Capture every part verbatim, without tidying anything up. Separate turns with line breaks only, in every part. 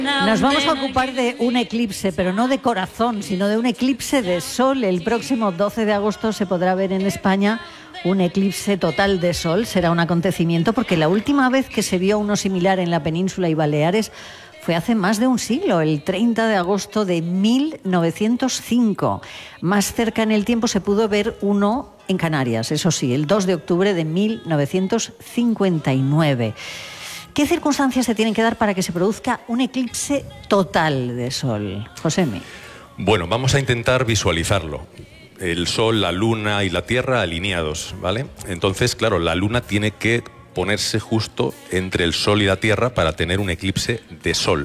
Nos vamos a ocupar de un eclipse, pero no de corazón, sino de un eclipse de sol. El próximo doce de agosto se podrá ver en España un eclipse total de sol. Será un acontecimiento porque la última vez que se vio uno similar en la península y Baleares fue hace más de un siglo, el treinta de agosto de mil novecientos cinco. Más cerca en el tiempo se pudo ver uno en Canarias, eso sí, el dos de octubre de mil novecientos cincuenta y nueve. ¿Qué circunstancias se tienen que dar para que se produzca un eclipse total de sol? Josemi.
Bueno, vamos a intentar visualizarlo. El Sol, la Luna y la Tierra alineados, ¿vale? Entonces, claro, la Luna tiene que ponerse justo entre el Sol y la Tierra para tener un eclipse de Sol.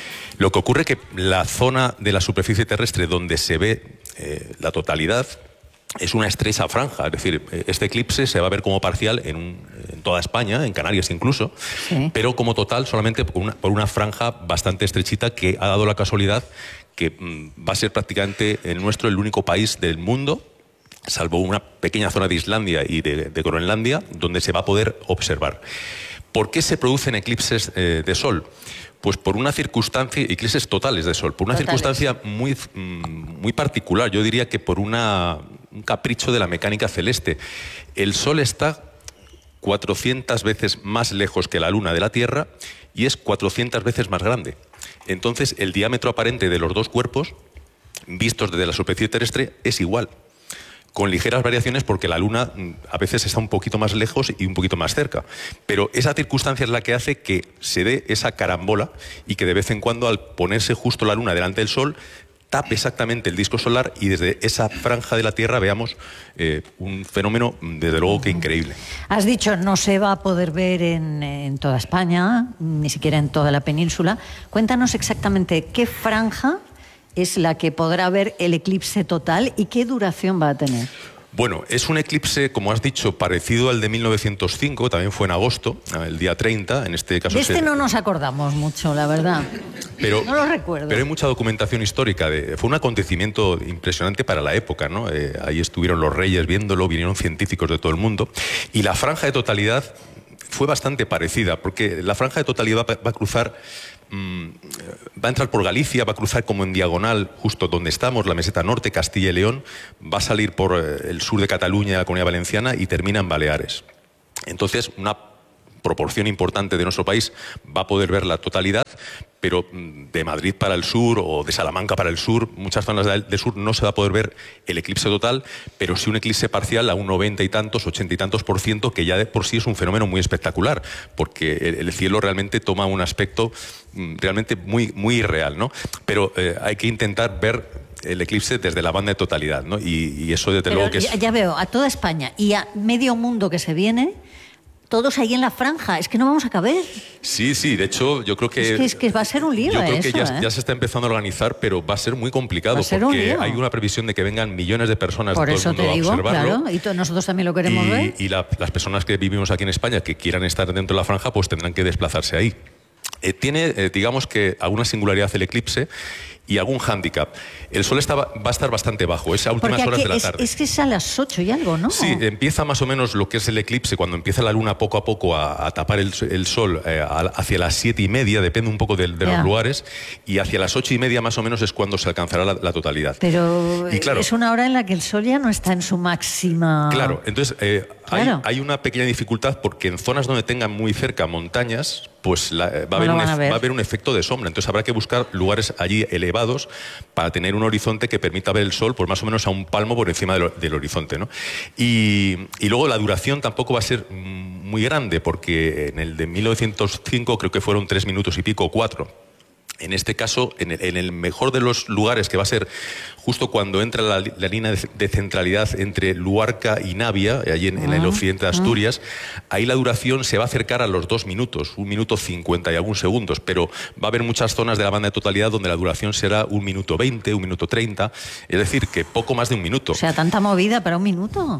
Lo que ocurre es que la zona de la superficie terrestre donde se ve eh, la totalidad es una estrecha franja, es decir, este eclipse se va a ver como parcial en, un, en toda España, en Canarias incluso, sí, pero como total solamente por una, por una franja bastante estrechita que ha dado la casualidad que mmm, va a ser prácticamente el nuestro el único país del mundo, salvo una pequeña zona de Islandia y de, de Groenlandia, donde se va a poder observar. ¿Por qué se producen eclipses eh, de sol? Pues por una circunstancia, eclipses totales de sol, por una totales. circunstancia muy, muy particular, yo diría que por una, un capricho de la mecánica celeste. El Sol está cuatrocientas veces más lejos que la Luna de la Tierra y es cuatrocientas veces más grande. Entonces, el diámetro aparente de los dos cuerpos, vistos desde la superficie terrestre, es igual, con ligeras variaciones porque la Luna a veces está un poquito más lejos y un poquito más cerca. Pero esa circunstancia es la que hace que se dé esa carambola y que de vez en cuando, al ponerse justo la Luna delante del Sol, tape exactamente el disco solar y desde esa franja de la Tierra veamos eh, un fenómeno, desde luego, que increíble.
Has dicho, no se va a poder ver en, en toda España, ni siquiera en toda la península. Cuéntanos exactamente qué franja es la que podrá ver el eclipse total y qué duración va a tener.
Bueno, es un eclipse, como has dicho, parecido al de mil novecientos cinco, también fue en agosto, el día treinta, en este caso...
De este
se...
no nos acordamos mucho, la verdad.
Pero,
no lo recuerdo.
Pero hay mucha documentación histórica. De, fue un acontecimiento impresionante para la época, ¿no? Eh, ahí estuvieron los reyes viéndolo, vinieron científicos de todo el mundo. Y la franja de totalidad fue bastante parecida, porque la franja de totalidad va, va a cruzar... va a entrar por Galicia, va a cruzar como en diagonal justo donde estamos, la meseta norte, Castilla y León, va a salir por el sur de Cataluña, la Comunidad Valenciana y termina en Baleares. Entonces, una proporción importante de nuestro país va a poder ver la totalidad, pero de Madrid para el sur o de Salamanca para el sur, muchas zonas del sur no se va a poder ver el eclipse total, pero sí un eclipse parcial a un noventa y tantos, ochenta y tantos por ciento, que ya de por sí es un fenómeno muy espectacular, porque el cielo realmente toma un aspecto realmente muy, muy irreal, ¿no? Pero eh, hay que intentar ver el eclipse desde la banda de totalidad, ¿no? Y, y eso desde
pero
luego que es...
Ya, ya veo, a toda España y a medio mundo que se viene... Todos ahí en la franja, es que no vamos a caber.
Sí, sí, de hecho yo creo que...
Es que, es que va a ser un lío.
Yo creo
eso,
que ya,
¿eh?
ya se está empezando a organizar, pero va a ser muy complicado
ser
porque
un
hay una previsión de que vengan millones de personas
Por
de todo
eso
el mundo
te digo,
a observarlo.
Claro, y to nosotros también lo queremos
y,
ver.
Y la, las personas que vivimos aquí en España que quieran estar dentro de la franja pues tendrán que desplazarse ahí. Eh, tiene, eh, digamos que, alguna singularidad el eclipse y algún hándicap. El sol está, va a estar bastante bajo, es a últimas horas de la
es,
tarde.
Es que es a las ocho y algo, ¿no?
Sí, empieza más o menos lo que es el eclipse, cuando empieza la luna poco a poco a, a tapar el, el sol eh, a, hacia las siete y media, depende un poco de, de yeah. los lugares, y hacia las ocho y media más o menos es cuando se alcanzará la, la totalidad.
Pero
y claro,
es una hora en la que el sol ya no está en su máxima...
Claro, entonces eh,
claro.
Hay, hay una pequeña dificultad porque en zonas donde tengan muy cerca montañas, pues la, va, a haber un,
a ver.
va a haber un efecto de sombra, entonces habrá que buscar lugares allí elevados para tener un horizonte que permita ver el sol pues más o menos a un palmo por encima del, del horizonte, ¿no? Y, y luego la duración tampoco va a ser muy grande porque en el de mil novecientos cinco creo que fueron tres minutos y pico, cuatro. En este caso, en el, en el mejor de los lugares, que va a ser justo cuando entra la, la línea de, de centralidad entre Luarca y Navia, allí en, en el occidente de Asturias, ahí la duración se va a acercar a los dos minutos, un minuto cincuenta y algún segundos, pero va a haber muchas zonas de la banda de totalidad donde la duración será un minuto veinte, un minuto treinta, es decir, que poco más de un minuto.
O sea, tanta movida para un minuto.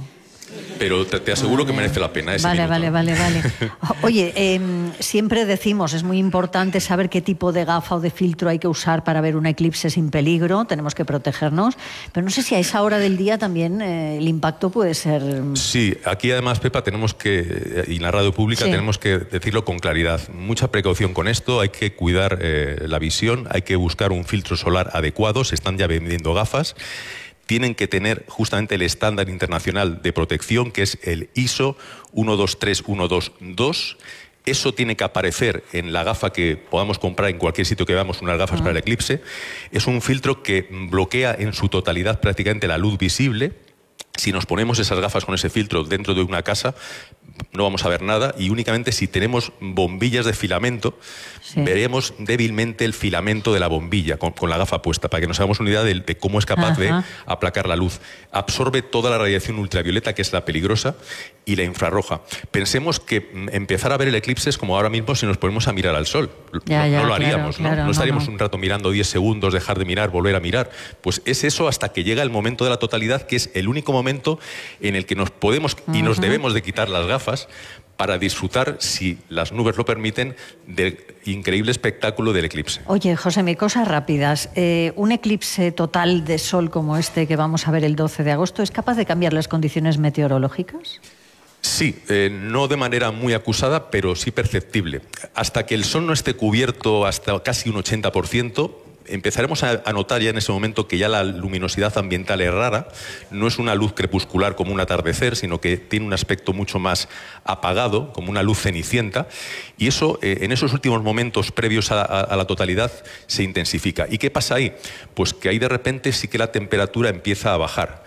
Pero te, te aseguro vale. que merece la pena ese
Vale,
minuto.
vale, vale, vale. Oye, eh, siempre decimos, es muy importante saber qué tipo de gafa o de filtro hay que usar para ver un eclipse sin peligro, tenemos que protegernos, pero no sé si a esa hora del día también eh, el impacto puede ser...
Sí, aquí además, Pepa, tenemos que, y en la radio pública sí. tenemos que decirlo con claridad, mucha precaución con esto, hay que cuidar eh, la visión, hay que buscar un filtro solar adecuado, se están ya vendiendo gafas, tienen que tener justamente el estándar internacional de protección, que es el I S O uno dos tres uno dos dos. Eso tiene que aparecer en la gafa que podamos comprar en cualquier sitio que veamos, unas gafas uh-huh. para el eclipse. Es un filtro que bloquea en su totalidad prácticamente la luz visible. Si nos ponemos esas gafas con ese filtro dentro de una casa, no vamos a ver nada, y únicamente si tenemos bombillas de filamento, sí. veremos débilmente el filamento de la bombilla con, con la gafa puesta, para que nos hagamos una idea de, de cómo es capaz Ajá. de aplacar la luz. Absorbe toda la radiación ultravioleta, que es la peligrosa, y la infrarroja. Pensemos que empezar a ver el eclipse es como ahora mismo si nos ponemos a mirar al sol.
Ya,
no,
ya,
no lo
claro,
haríamos, ¿no?
Claro,
no estaríamos
no, no.
un rato mirando diez segundos, dejar de mirar, volver a mirar. Pues es eso hasta que llega el momento de la totalidad, que es el único momento en el que nos podemos y nos uh-huh. debemos de quitar las gafas para disfrutar, si las nubes lo permiten, del increíble espectáculo del eclipse.
Oye, Josemi, cosas rápidas. Eh, ¿Un eclipse total de sol como este que vamos a ver el doce de agosto es capaz de cambiar las condiciones meteorológicas?
Sí, eh, no de manera muy acusada, pero sí perceptible. Hasta que el sol no esté cubierto hasta casi un ochenta por ciento, empezaremos a, a notar ya en ese momento que ya la luminosidad ambiental es rara, no es una luz crepuscular como un atardecer, sino que tiene un aspecto mucho más apagado, como una luz cenicienta, y eso eh, en esos últimos momentos previos a, a, a la totalidad se intensifica. ¿Y qué pasa ahí? Pues que ahí de repente sí que la temperatura empieza a bajar.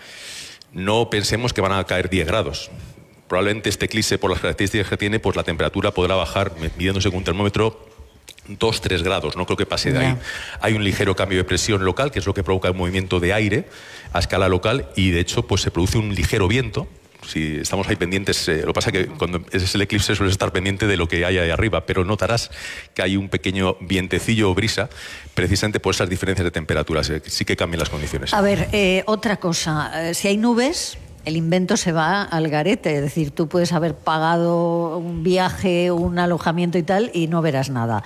No pensemos que van a caer diez grados. Probablemente este eclipse, por las características que tiene, pues la temperatura podrá bajar, midiéndose con un termómetro, dos, tres grados, no creo que pase de ahí. Hay un ligero cambio de presión local, que es lo que provoca el movimiento de aire a escala local, y de hecho pues se produce un ligero viento. Si estamos ahí pendientes, eh, lo que pasa es que cuando es el eclipse sueles estar pendiente de lo que hay ahí arriba, pero notarás que hay un pequeño vientecillo o brisa, precisamente por esas diferencias de temperaturas, eh, sí que cambian las condiciones.
A ver, eh, otra cosa, eh, si hay nubes, el invento se va al garete, es decir, tú puedes haber pagado un viaje, un alojamiento y tal, y no verás nada.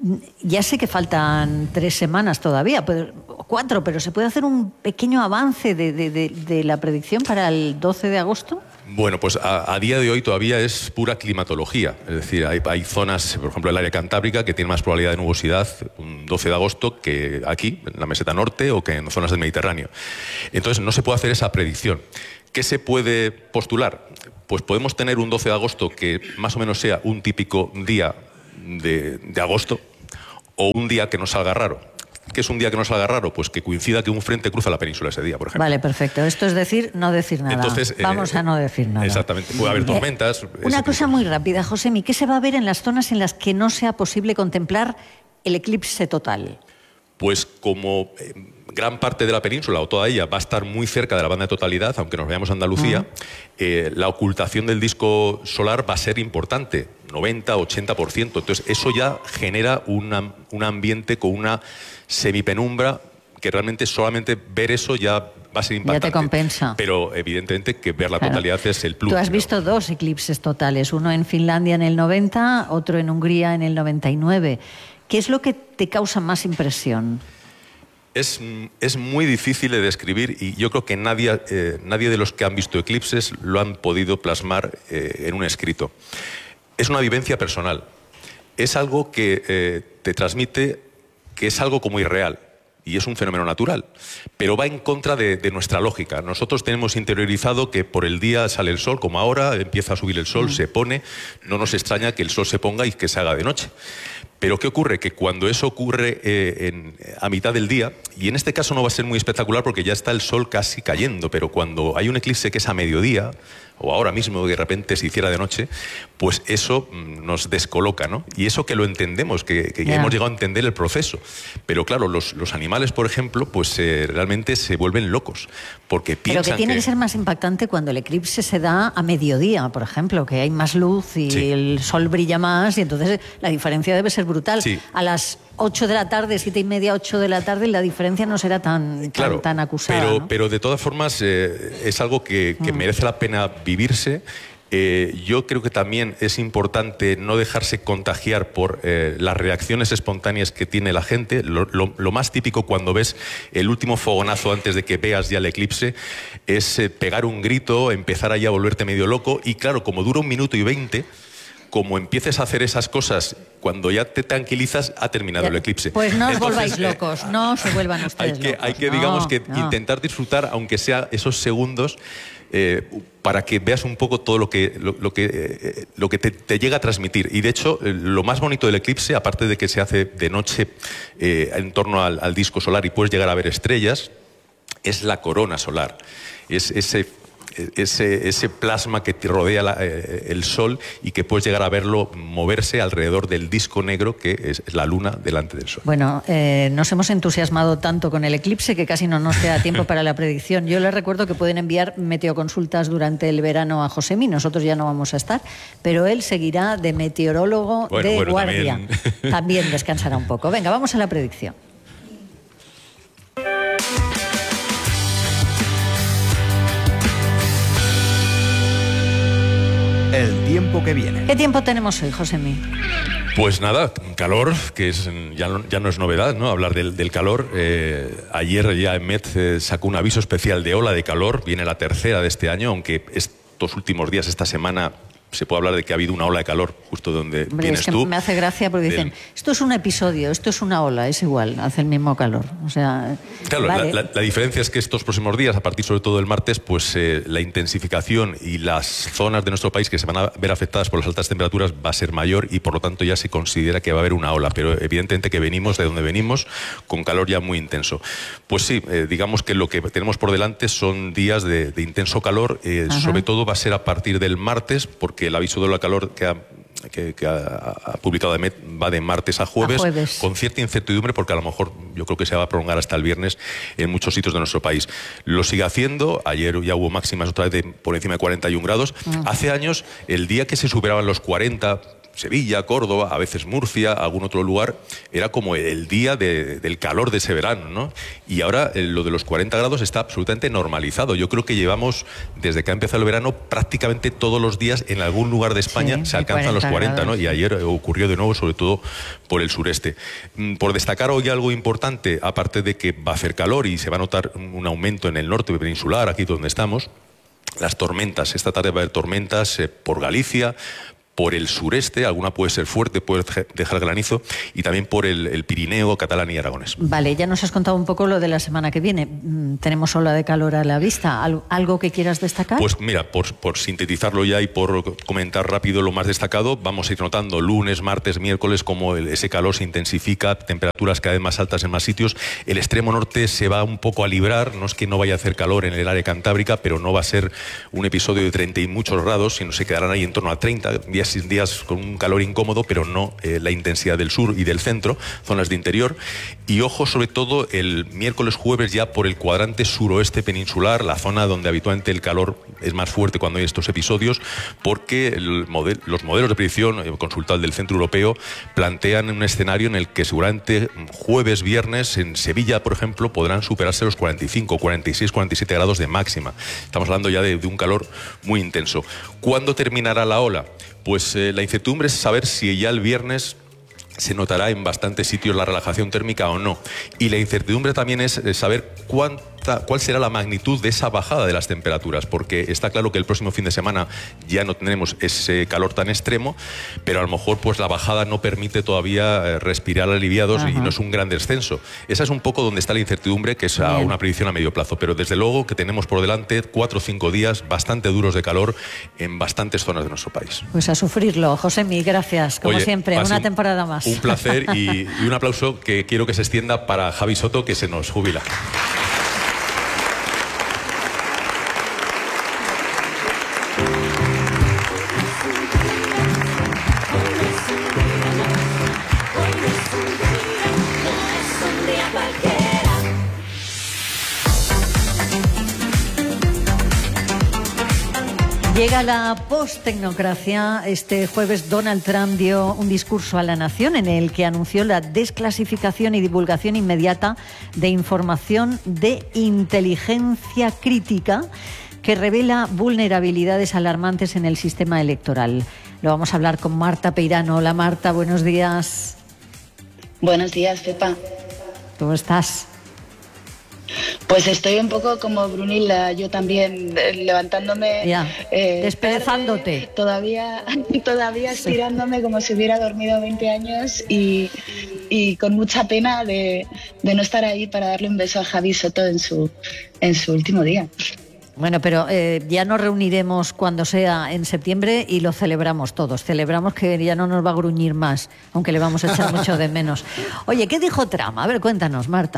Ya sé que faltan tres semanas todavía, cuatro, pero ¿se puede hacer un pequeño avance de, de, de, de la predicción para el doce de agosto?
Bueno, pues a, a día de hoy todavía es pura climatología. Es decir, hay, hay zonas, por ejemplo el área cantábrica, que tiene más probabilidad de nubosidad un doce de agosto que aquí, en la meseta norte, o que en zonas del Mediterráneo. Entonces no se puede hacer esa predicción. ¿Qué se puede postular? Pues podemos tener un doce de agosto que más o menos sea un típico día de, de agosto, o un día que no salga raro. ¿Qué es un día que no salga raro? Pues que coincida que un frente cruza la península ese día, por ejemplo.
Vale, perfecto. Esto es decir, no decir nada.
Entonces,
Vamos eh, a no decir nada.
Exactamente. Puede haber tormentas.
Eh, una cosa muy rápida, Josemi. ¿Qué se va a ver en las zonas en las que no sea posible contemplar el eclipse total?
Pues como eh, gran parte de la península, o toda ella, va a estar muy cerca de la banda de totalidad, aunque nos veamos a Andalucía, uh-huh. eh, la ocultación del disco solar va a ser importante, noventa, ochenta por ciento. Entonces, eso ya genera una, un ambiente con una semipenumbra que realmente solamente ver eso ya va a ser impactante.
Ya te compensa.
Pero evidentemente que ver la
claro.
totalidad es el plus.
Tú has
¿no?
visto dos eclipses totales, uno en Finlandia en el noventa, otro en Hungría en el noventa y nueve. ¿Qué es lo que te causa más impresión?
Es, es muy difícil de describir, y yo creo que nadie, eh, nadie de los que han visto eclipses lo han podido plasmar eh, en un escrito. Es una vivencia personal. Es algo que eh, te transmite que es algo como irreal. Y es un fenómeno natural, pero va en contra de, de nuestra lógica. Nosotros tenemos interiorizado que por el día sale el sol, como ahora, empieza a subir el sol, mm. se pone, no nos extraña que el sol se ponga y que se haga de noche. Pero ¿qué ocurre? Que cuando eso ocurre eh, en, a mitad del día, y en este caso no va a ser muy espectacular porque ya está el sol casi cayendo, pero cuando hay un eclipse que es a mediodía, o ahora mismo de repente se hiciera de noche, pues eso nos descoloca, ¿no? Y eso que lo entendemos, que, que ya yeah. hemos llegado a entender el proceso. Pero claro, los, los animales, por ejemplo, pues eh, realmente se vuelven locos, porque piensan
Pero que tiene
que...
que ser más impactante cuando el eclipse se da a mediodía, por ejemplo, que hay más luz y sí. el sol brilla más, y entonces la diferencia debe ser brutal.
Sí.
A las ocho de la tarde, siete y media, ocho de la tarde, la diferencia no será tan,
claro,
tan, tan acusada.
Pero,
¿no?
pero de todas formas eh, es algo que, que mm. merece la pena vivirse. Eh, yo creo que también es importante no dejarse contagiar por eh, las reacciones espontáneas que tiene la gente. Lo, lo, lo más típico cuando ves el último fogonazo antes de que veas ya el eclipse es eh, pegar un grito, empezar ahí a volverte medio loco y claro, como dura un minuto y veinte, como empieces a hacer esas cosas, cuando ya te tranquilizas, ha terminado ya, el eclipse.
Pues no os Entonces, volváis locos, no se vuelvan ustedes
hay que,
locos.
Hay que,
no,
digamos, que
no.
intentar disfrutar, aunque sea esos segundos, eh, para que veas un poco todo lo que, lo, lo que, eh, lo que te, te llega a transmitir. Y de hecho, eh, lo más bonito del eclipse, aparte de que se hace de noche eh, en torno al, al disco solar y puedes llegar a ver estrellas, es la corona solar. Es ese... Ese, ese plasma que te rodea la, eh, el Sol y que puedes llegar a verlo moverse alrededor del disco negro que es, es la Luna delante del Sol.
Bueno, eh, nos hemos entusiasmado tanto con el eclipse que casi no nos queda tiempo para la predicción. Yo les recuerdo que pueden enviar meteoconsultas durante el verano a Josemi, nosotros ya no vamos a estar, pero él seguirá de meteorólogo
bueno,
de
bueno,
guardia.
También...
también descansará un poco. Venga, vamos a la predicción.
El tiempo que viene.
¿Qué tiempo tenemos hoy, Josemi?
Pues nada, calor, que es, ya, no, ya no es novedad, ¿no? Hablar del, del calor. Eh, ayer ya Met eh, sacó un aviso especial de ola de calor, viene la tercera de este año, aunque estos últimos días, esta semana, se puede hablar de que ha habido una ola de calor justo donde
Hombre,
vienes
es que
tú.
Me hace gracia porque del... dicen, esto es un episodio, esto es una ola, es igual, hace el mismo calor. O sea,
claro,
vale.
la, la, la diferencia es que estos próximos días, a partir sobre todo del martes, pues eh, la intensificación y las zonas de nuestro país que se van a ver afectadas por las altas temperaturas va a ser mayor y por lo tanto ya se considera que va a haber una ola, pero evidentemente que venimos de donde venimos con calor ya muy intenso. Pues sí, eh, digamos que lo que tenemos por delante son días de, de intenso calor, eh, sobre todo va a ser a partir del martes, porque el aviso de la calor que ha, que, que ha, ha publicado Met va de martes a jueves,
a jueves,
con cierta incertidumbre porque a lo mejor yo creo que se va a prolongar hasta el viernes en muchos sitios de nuestro país. Lo sigue haciendo, ayer ya hubo máximas otra vez de, por encima de cuarenta y un grados. Mm. Hace años, el día que se superaban los cuarenta, Sevilla, Córdoba, a veces Murcia, algún otro lugar, era como el día de, del calor de ese verano, ¿no? Y ahora eh, lo de los cuarenta grados está absolutamente normalizado. Yo creo que llevamos, desde que ha empezado el verano, prácticamente todos los días en algún lugar de España sí, se alcanzan los cuarenta, ¿no? Y ayer ocurrió de nuevo, sobre todo por el sureste. Por destacar hoy algo importante, aparte de que va a hacer calor y se va a notar un aumento en el norte peninsular, aquí donde estamos, las tormentas. Esta tarde va a haber tormentas eh, por Galicia, por el sureste, alguna puede ser fuerte, puede dejar granizo, y también por el, el Pirineo, Catalán y Aragonés.
Vale, ya nos has contado un poco lo de la semana que viene. Tenemos ola de calor a la vista. ¿Algo que quieras destacar?
Pues mira, por, por sintetizarlo ya y por comentar rápido lo más destacado, vamos a ir notando lunes, martes, miércoles como el, ese calor se intensifica, temperaturas cada vez más altas en más sitios. El extremo norte se va un poco a librar, no es que no vaya a hacer calor en el área cantábrica, pero no va a ser un episodio de treinta y muchos grados, sino se quedarán ahí en torno a treinta, días días con un calor incómodo, pero no eh, la intensidad del sur y del centro, zonas de interior. Y ojo sobre todo el miércoles, jueves ya por el cuadrante suroeste peninsular, la zona donde habitualmente el calor es más fuerte cuando hay estos episodios, porque el model, los modelos de predicción eh, consultados del Centro Europeo plantean un escenario en el que seguramente jueves, viernes en Sevilla, por ejemplo, podrán superarse los cuarenta y cinco, cuarenta y seis, cuarenta y siete grados de máxima. Estamos hablando ya de, de un calor muy intenso. ¿Cuándo terminará la ola? Pues eh, la incertidumbre es saber si ya el viernes se notará en bastantes sitios la relajación térmica o no. Y la incertidumbre también es saber cuánta, cuál será la magnitud de esa bajada de las temperaturas, porque está claro que el próximo fin de semana ya no tendremos ese calor tan extremo, pero a lo mejor pues la bajada no permite todavía respirar aliviados. Ajá. Y no es un gran descenso. Esa es un poco donde está la incertidumbre, que es a una predicción a medio plazo, pero desde luego que tenemos por delante cuatro o cinco días bastante duros de calor en bastantes zonas de nuestro país.
Pues a sufrirlo. Josemi, gracias, como
Oye,
siempre, una
un,
temporada más.
Un placer y, y un aplauso que quiero que se extienda para Javi Soto, que se nos jubila.
Llega la post-tecnocracia. Este jueves Donald Trump dio un discurso a la nación en el que anunció la desclasificación y divulgación inmediata de información de inteligencia crítica que revela vulnerabilidades alarmantes en el sistema electoral. Lo vamos a hablar con Marta Peirano. Hola Marta, buenos días.
Buenos días, Pepa.
¿Cómo estás?
Pues estoy un poco como Brunilda, yo también eh, levantándome,
ya,
eh,
despedazándote.
Tarde, todavía, todavía estirándome sí. como si hubiera dormido veinte años y, y con mucha pena de, de no estar ahí para darle un beso a Javi Soto en su, en su último día.
Bueno, pero eh, ya nos reuniremos cuando sea en septiembre y lo celebramos todos. Celebramos que ya no nos va a gruñir más, aunque le vamos a echar mucho de menos. Oye, ¿qué dijo Trump? A ver, cuéntanos, Marta.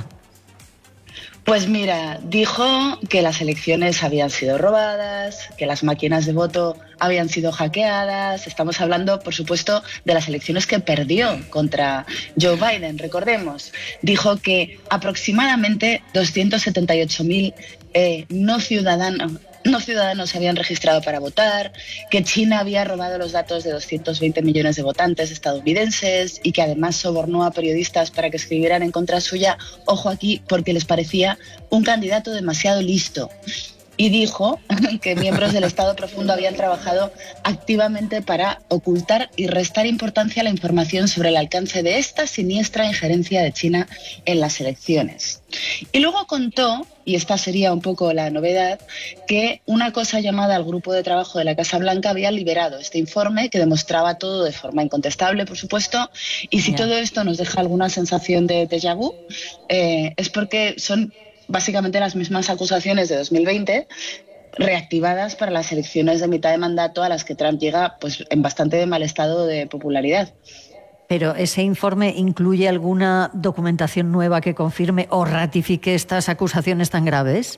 Pues mira, dijo que las elecciones habían sido robadas, que las máquinas de voto habían sido hackeadas. Estamos hablando, por supuesto, de las elecciones que perdió contra Joe Biden, recordemos. Dijo que aproximadamente doscientos setenta y ocho mil eh, no ciudadanos... No ciudadanos se habían registrado para votar, que China había robado los datos de doscientos veinte millones de votantes estadounidenses y que además sobornó a periodistas para que escribieran en contra suya, ojo aquí, porque les parecía un candidato demasiado listo. Y dijo que miembros del Estado Profundo habían trabajado activamente para ocultar y restar importancia a la información sobre el alcance de esta siniestra injerencia de China en las elecciones. Y luego contó, y esta sería un poco la novedad, que una cosa llamada el Grupo de Trabajo de la Casa Blanca había liberado este informe que demostraba todo de forma incontestable, por supuesto, y si yeah. todo esto nos deja alguna sensación de déjà vu, eh, es porque son básicamente las mismas acusaciones de dos mil veinte reactivadas para las elecciones de mitad de mandato a las que Trump llega pues en bastante mal estado de popularidad.
Pero ¿ese informe incluye alguna documentación nueva que confirme o ratifique estas acusaciones tan graves?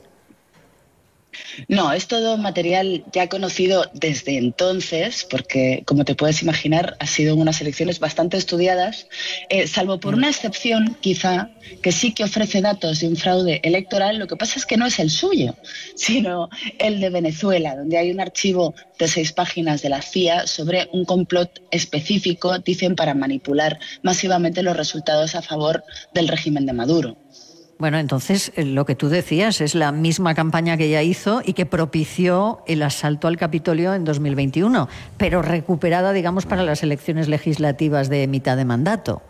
No, es todo material ya conocido desde entonces, porque, como te puedes imaginar, ha sido unas elecciones bastante estudiadas, eh, salvo por una excepción, quizá, que sí que ofrece datos de un fraude electoral. Lo que pasa es que no es el suyo, sino el de Venezuela, donde hay un archivo de seis páginas de la C I A sobre un complot específico, dicen, para manipular masivamente los resultados a favor del régimen de Maduro.
Bueno, entonces lo que tú decías es la misma campaña que ella hizo y que propició el asalto al Capitolio en dos mil veintiuno, pero recuperada, digamos, para las elecciones legislativas de mitad de mandato.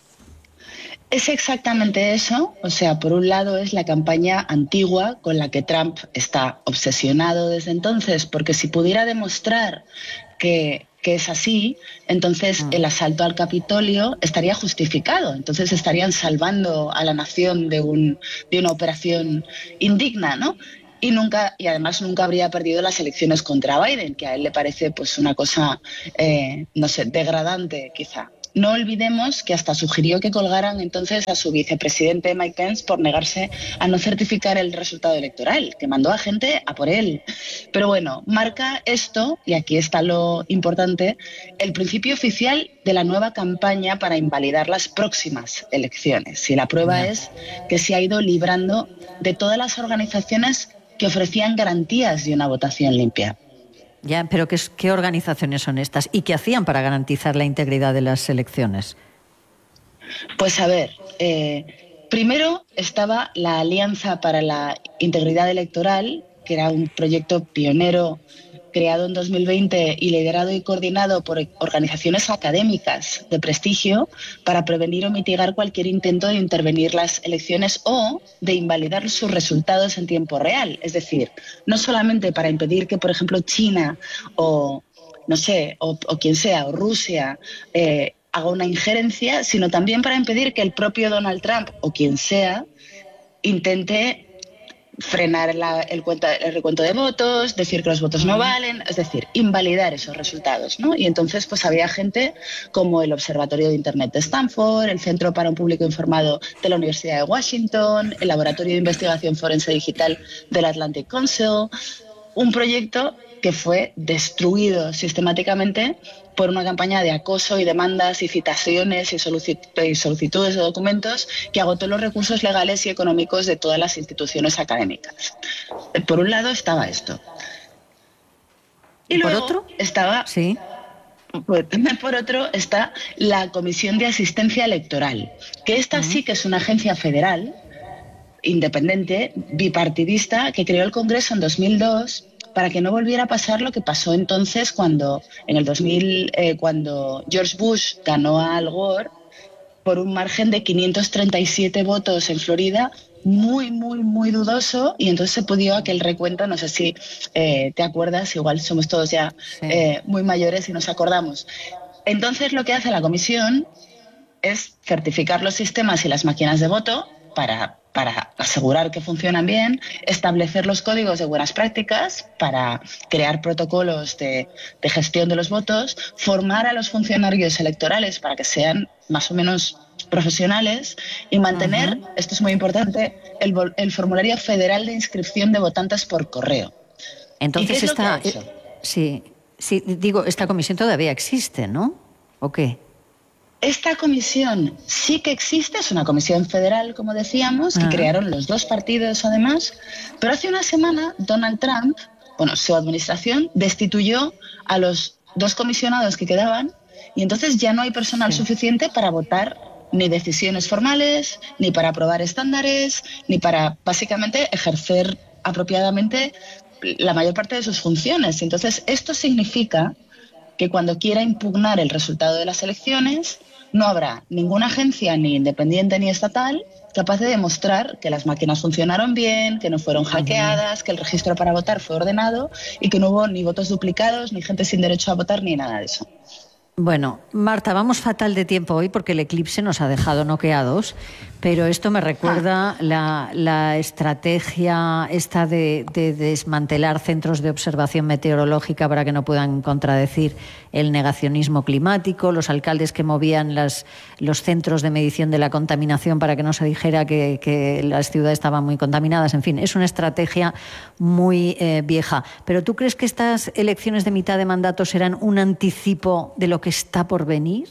Es exactamente eso. O sea, por un lado es la campaña antigua con la que Trump está obsesionado desde entonces, porque si pudiera demostrar que... que es así, entonces el asalto al Capitolio estaría justificado. Entonces estarían salvando a la nación de, un, de una operación indigna, ¿no? Y nunca, y además nunca habría perdido las elecciones contra Biden, que a él le parece pues una cosa, eh, no sé, degradante quizá. No olvidemos que hasta sugirió que colgaran entonces a su vicepresidente Mike Pence por negarse a no certificar el resultado electoral, que mandó a gente a por él. Pero bueno, marca esto, y aquí está lo importante, el principio oficial de la nueva campaña para invalidar las próximas elecciones. Y la prueba es que se ha ido librando de todas las organizaciones que ofrecían garantías de una votación limpia.
Ya, pero ¿qué, ¿qué organizaciones son estas? ¿Y qué hacían para garantizar la integridad de las elecciones?
Pues a ver, eh, primero estaba la Alianza para la Integridad Electoral, que era un proyecto pionero creado en dos mil veinte y liderado y coordinado por organizaciones académicas de prestigio para prevenir o mitigar cualquier intento de intervenir las elecciones o de invalidar sus resultados en tiempo real. Es decir, no solamente para impedir que, por ejemplo, China o, no sé, o, o quien sea, o Rusia, eh, haga una injerencia, sino también para impedir que el propio Donald Trump o quien sea intente frenar la, el, cuenta, el recuento de votos, decir que los votos no valen, es decir, invalidar esos resultados, ¿no? Y entonces pues había gente como el Observatorio de Internet de Stanford, el Centro para un Público Informado de la Universidad de Washington, el Laboratorio de Investigación Forense Digital del Atlantic Council, un proyecto que fue destruido sistemáticamente por una campaña de acoso y demandas y citaciones y solicitudes de documentos que agotó los recursos legales y económicos de todas las instituciones académicas. Por un lado estaba esto. Y,
¿Y
luego
por otro?
estaba...
Sí.
Pues, por otro está la Comisión de Asistencia Electoral, que esta uh-huh. sí que es una agencia federal, independiente, bipartidista, que creó el Congreso en dos mil dos para que no volviera a pasar lo que pasó entonces cuando, en el dos mil, eh, cuando George Bush ganó a Al Gore por un margen de quinientos treinta y siete votos en Florida, muy, muy, muy dudoso, y entonces se pudo aquel recuento, no sé si eh, te acuerdas, igual somos todos ya sí. eh, muy mayores y nos acordamos. Entonces lo que hace la comisión es certificar los sistemas y las máquinas de voto para, para asegurar que funcionan bien, establecer los códigos de buenas prácticas para crear protocolos de, de gestión de los votos, formar a los funcionarios electorales para que sean más o menos profesionales y mantener, uh-huh. esto es muy importante, el, el formulario federal de inscripción de votantes por correo.
Entonces esta, eh, sí, sí, digo, esta comisión todavía existe, ¿no? ¿O qué?
Esta comisión sí que existe, es una comisión federal, como decíamos, que uh-huh. crearon los dos partidos además, pero hace una semana Donald Trump, bueno, su administración, destituyó a los dos comisionados que quedaban y entonces ya no hay personal sí. suficiente para votar ni decisiones formales, ni para aprobar estándares, ni para básicamente ejercer apropiadamente la mayor parte de sus funciones. Entonces, esto significa que cuando quiera impugnar el resultado de las elecciones, no habrá ninguna agencia, ni independiente ni estatal, capaz de demostrar que las máquinas funcionaron bien, que no fueron hackeadas, que el registro para votar fue ordenado y que no hubo ni votos duplicados, ni gente sin derecho a votar, ni nada de eso.
Bueno, Marta, vamos fatal de tiempo hoy porque el eclipse nos ha dejado noqueados, pero esto me recuerda ah. la, la estrategia esta de, de desmantelar centros de observación meteorológica para que no puedan contradecir el negacionismo climático, los alcaldes que movían las, los centros de medición de la contaminación para que no se dijera que, que las ciudades estaban muy contaminadas. En fin, es una estrategia muy eh, vieja. ¿Pero tú crees que estas elecciones de mitad de mandato serán un anticipo de lo que está por venir?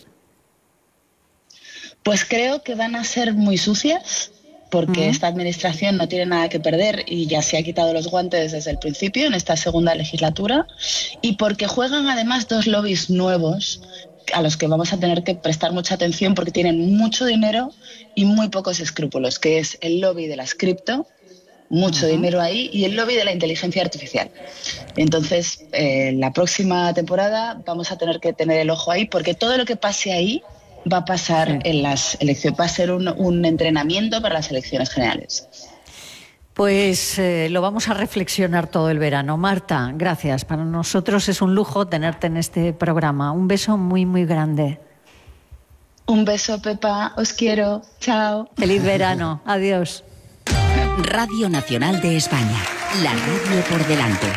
Pues creo que van a ser muy sucias, porque uh-huh. esta administración no tiene nada que perder y ya se ha quitado los guantes desde el principio en esta segunda legislatura, y porque juegan además dos lobbies nuevos a los que vamos a tener que prestar mucha atención porque tienen mucho dinero y muy pocos escrúpulos, que es el lobby de las cripto, mucho uh-huh. dinero ahí, y el lobby de la inteligencia artificial. Entonces, eh, la próxima temporada vamos a tener que tener el ojo ahí, porque todo lo que pase ahí va a pasar sí. en las elecciones, va a ser un, un entrenamiento para las elecciones generales.
Pues eh, lo vamos a reflexionar todo el verano. Marta, gracias. Para nosotros es un lujo tenerte en este programa. Un beso muy, muy grande.
Un beso, Pepa. Os quiero. Chao.
Feliz verano. Adiós.
Radio Nacional de España. La radio por delante.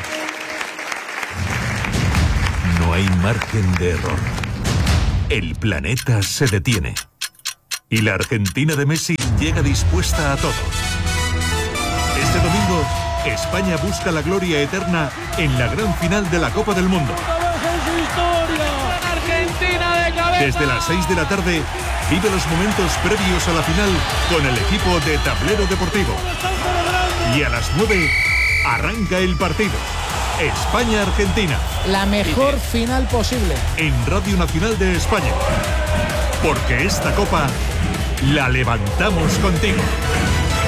No hay margen de error. El planeta se detiene. Y la Argentina de Messi llega dispuesta a todo. Este domingo, España busca la gloria eterna en la gran final de la Copa del Mundo.
Argentina de cabeza.
Desde las seis de la tarde, vive los momentos previos a la final con el equipo de Tablero Deportivo. Y a las nueve, arranca el partido. España-Argentina.
La mejor final posible.
En Radio Nacional de España. Porque esta copa la levantamos contigo.